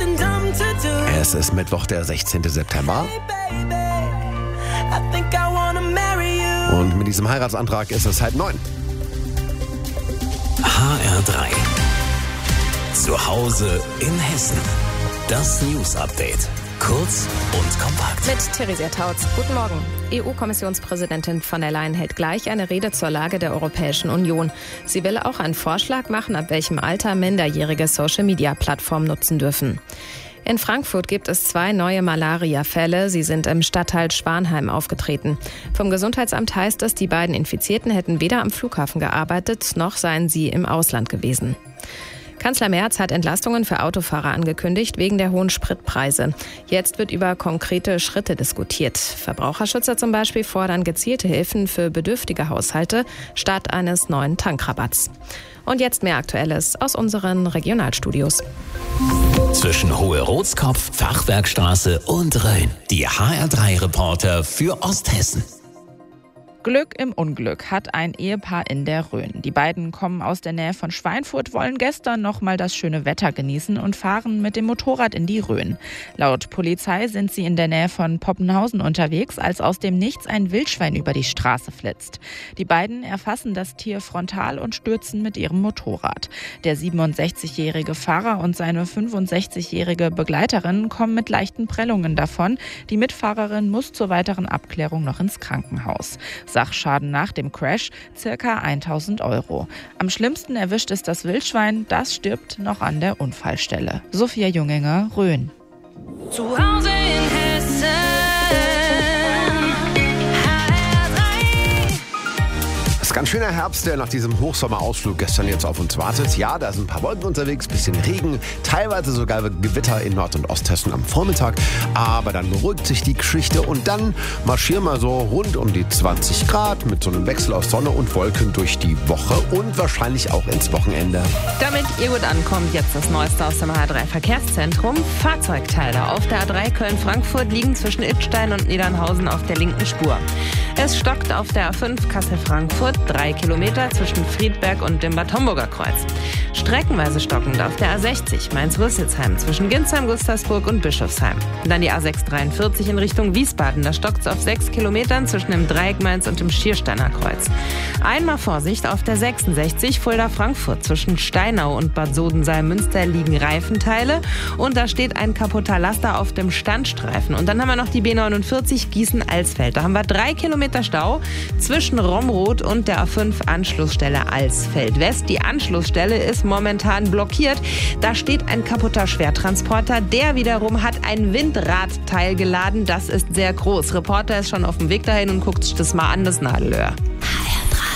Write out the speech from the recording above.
Es ist Mittwoch, der 16. September. Und mit diesem Heiratsantrag ist es 8:30. HR3. Zu Hause in Hessen. Das News-Update. Kurz und kompakt. Mit Theresia Tautz. Guten Morgen. EU-Kommissionspräsidentin von der Leyen hält gleich eine Rede zur Lage der Europäischen Union. Sie will auch einen Vorschlag machen, ab welchem Alter Minderjährige Social-Media-Plattformen nutzen dürfen. In Frankfurt gibt es 2 neue Malaria-Fälle. Sie sind im Stadtteil Schwanheim aufgetreten. Vom Gesundheitsamt heißt es, die beiden Infizierten hätten weder am Flughafen gearbeitet, noch seien sie im Ausland gewesen. Kanzler Merz hat Entlastungen für Autofahrer angekündigt wegen der hohen Spritpreise. Jetzt wird über konkrete Schritte diskutiert. Verbraucherschützer zum Beispiel fordern gezielte Hilfen für bedürftige Haushalte statt eines neuen Tankrabatts. Und jetzt mehr Aktuelles aus unseren Regionalstudios. Zwischen Hohe-Rotskopf, Fachwerkstraße und Rhön. Die HR3-Reporter für Osthessen. Glück im Unglück hat ein Ehepaar in der Rhön. Die beiden kommen aus der Nähe von Schweinfurt, wollen gestern noch mal das schöne Wetter genießen und fahren mit dem Motorrad in die Rhön. Laut Polizei sind sie in der Nähe von Poppenhausen unterwegs, als aus dem Nichts ein Wildschwein über die Straße flitzt. Die beiden erfassen das Tier frontal und stürzen mit ihrem Motorrad. Der 67-jährige Fahrer und seine 65-jährige Begleiterin kommen mit leichten Prellungen davon. Die Mitfahrerin muss zur weiteren Abklärung noch ins Krankenhaus. Sachschaden nach dem Crash ca. 1.000 €. Am schlimmsten erwischt es das Wildschwein, das stirbt noch an der Unfallstelle. Sophia Junginger, Rhön. Zu Hause in Hessen. Es ist ganz schöner Herbst, der nach diesem Hochsommerausflug gestern jetzt auf uns wartet. Ja, da sind ein paar Wolken unterwegs, bisschen Regen, teilweise sogar Gewitter in Nord- und Osthessen am Vormittag. Aber dann beruhigt sich die Geschichte und dann marschieren wir so rund um die 20 Grad mit so einem Wechsel aus Sonne und Wolken durch die Woche und wahrscheinlich auch ins Wochenende. Damit ihr gut ankommt, jetzt das Neueste aus dem HR3 Verkehrszentrum. Fahrzeugteile auf der A3 Köln-Frankfurt liegen zwischen Idstein und Niedernhausen auf der linken Spur. Es stockt auf der A5 Kassel-Frankfurt 3 Kilometer zwischen Friedberg und dem Bad Homburger Kreuz. Streckenweise stockend auf der A60 Mainz-Rüsselsheim zwischen Ginsheim, Gustavsburg und Bischofsheim. Dann die A643 in Richtung Wiesbaden. Da stockt es auf 6 Kilometern zwischen dem Dreieck Mainz und dem Schiersteiner Kreuz. Einmal Vorsicht auf der 66 Fulda-Frankfurt zwischen Steinau und Bad Sodensheim-Münster liegen Reifenteile und da steht ein kaputter Laster auf dem Standstreifen. Und dann haben wir noch die B49 Gießen-Alsfeld. Da haben wir 3 Kilometer Stau zwischen Romroth und der A5 Anschlussstelle Alsfeld West. Die Anschlussstelle ist momentan blockiert. Da steht ein kaputter Schwertransporter. Der wiederum hat ein Windradteil geladen. Das ist sehr groß. Reporter ist schon auf dem Weg dahin und guckt sich das mal an, das Nadelöhr.